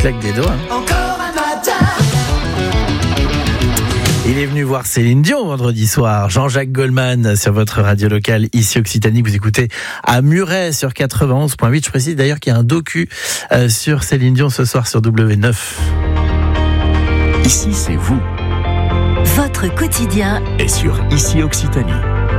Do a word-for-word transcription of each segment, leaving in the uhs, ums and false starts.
claque des doigts. Encore un matin. Il est venu voir Céline Dion vendredi soir. Jean-Jacques Goldman sur votre radio locale ici Occitanie. Vous écoutez à Muret sur quatre-vingt-onze virgule huit. Je précise d'ailleurs qu'il y a un docu euh, sur Céline Dion ce soir sur W neuf. Ici, c'est vous. Votre quotidien Et sur Ici Occitanie.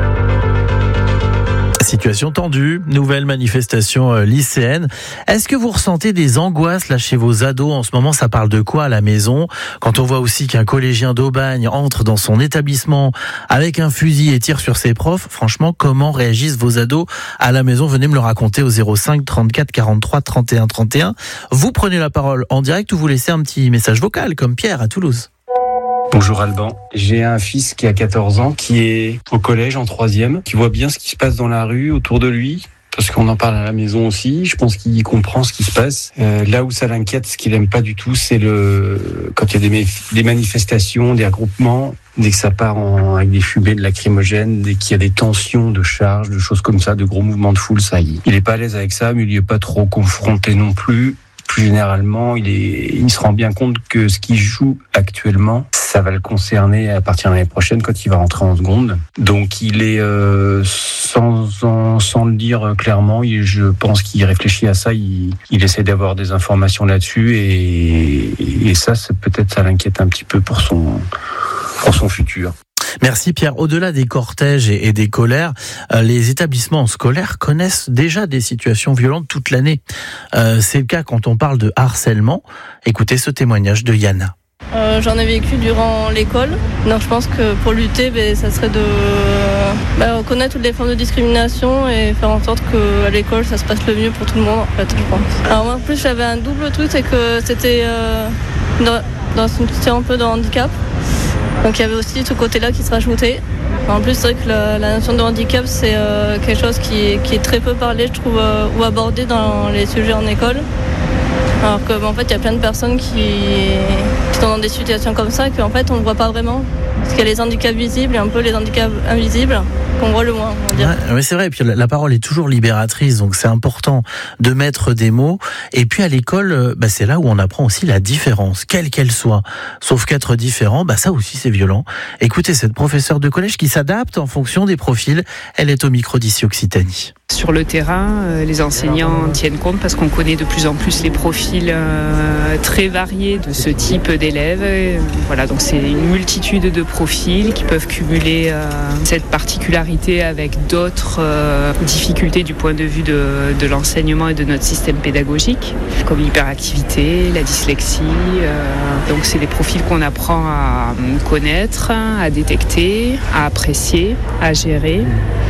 Situation tendue, nouvelle manifestation euh, lycéenne. Est-ce que vous ressentez des angoisses là chez vos ados en ce moment? Ça parle de quoi à la maison? Quand on voit aussi qu'un collégien d'Aubagne entre dans son établissement avec un fusil et tire sur ses profs, franchement, comment réagissent vos ados à la maison? Venez me le raconter au zéro cinq trente-quatre quarante-trois trente et un trente et un. Vous prenez la parole en direct ou vous laissez un petit message vocal comme Pierre à Toulouse. Bonjour Alban, j'ai un fils qui a quatorze ans, qui est au collège en troisième, qui voit bien ce qui se passe dans la rue autour de lui, parce qu'on en parle à la maison aussi, je pense qu'il comprend ce qui se passe. Euh, là où ça l'inquiète, ce qu'il aime pas du tout, c'est le quand il y a des, des manifestations, des regroupements, dès que ça part en, avec des fumées, de lacrymogènes, dès qu'il y a des tensions de charges, de choses comme ça, de gros mouvements de foule, ça il, il est pas à l'aise avec ça, mais il est pas trop confronté non plus. Plus généralement, il, est, il se rend bien compte que ce qu'il joue actuellement, ça va le concerner à partir de l'année prochaine quand il va rentrer en seconde. Donc il est, euh, sans, en, sans le dire clairement, il, je pense qu'il réfléchit à ça, il, il essaie d'avoir des informations là-dessus et, et ça, c'est, peut-être ça l'inquiète un petit peu pour son, pour son futur. Merci Pierre. Au-delà des cortèges et des colères, euh, les établissements scolaires connaissent déjà des situations violentes toute l'année. Euh, c'est le cas quand on parle de harcèlement. Écoutez ce témoignage de Yana. Euh, j'en ai vécu durant l'école. Donc je pense que pour lutter, ben, ça serait de ben, reconnaître toutes les formes de discrimination et faire en sorte qu'à l'école, ça se passe le mieux pour tout le monde, en fait, je pense. Alors moi, en plus, j'avais un double truc, c'est que c'était euh, dans, dans une situation un peu de handicap. Donc il y avait aussi ce côté-là qui se rajoutait. En plus, c'est vrai que la, la notion de handicap, c'est euh, quelque chose qui est, qui est très peu parlé, je trouve, euh, ou abordé dans les sujets en école. Alors qu'en ben, fait, il y a plein de personnes qui, qui sont dans des situations comme ça, qu'en fait, on ne voit pas vraiment. Parce qu'il y a les handicaps visibles et un peu les handicaps invisibles qu'on voit le moins, on va dire. Ouais, mais c'est vrai, et puis la, la parole est toujours libératrice, donc c'est important de mettre des mots. Et puis à l'école, bah, c'est là où on apprend aussi la différence, quelle qu'elle soit. Sauf qu'être différent, bah, ça aussi c'est violent. Écoutez cette professeure de collège qui s'adapte en fonction des profils. Elle est au micro d'Ici Occitanie. Sur le terrain, les enseignants tiennent compte parce qu'on connaît de plus en plus les profils très variés de ce type d'élèves. Voilà, donc c'est une multitude de profils qui peuvent cumuler cette particularité avec d'autres difficultés du point de vue de, de l'enseignement et de notre système pédagogique, comme l'hyperactivité, la dyslexie. Donc c'est des profils qu'on apprend à connaître, à détecter, à apprécier, à gérer,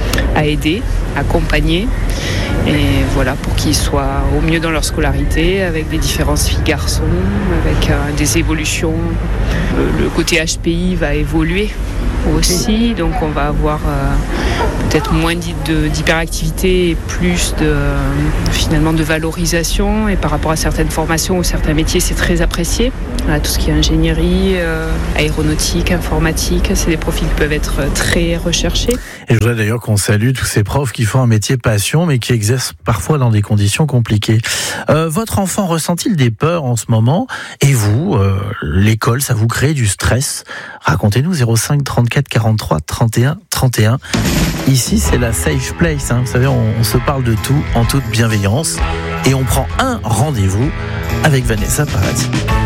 à aider, accompagner, et voilà, pour qu'ils soient au mieux dans leur scolarité, avec des différences filles-garçons, avec euh, des évolutions. Euh, le côté H P I va évoluer aussi, donc on va avoir euh, peut-être moins de, d'hyperactivité et plus de, euh, finalement de valorisation, et par rapport à certaines formations ou certains métiers, c'est très apprécié. Voilà, tout ce qui est ingénierie, euh, aéronautique, informatique, c'est des profils qui peuvent être très recherchés. Et je voudrais d'ailleurs qu'on salue tous ces profs qui font un métier passion, mais qui exercent parfois dans des conditions compliquées. Euh, votre enfant ressent-il des peurs en ce moment? Et vous, euh, l'école, ça vous crée du stress? Racontez-nous zéro cinq trente-quatre quarante-trois trente et un trente et un. Ici, c'est la safe place. Hein. Vous savez, on, on se parle de tout en toute bienveillance. Et on prend un rendez-vous avec Vanessa Paradis.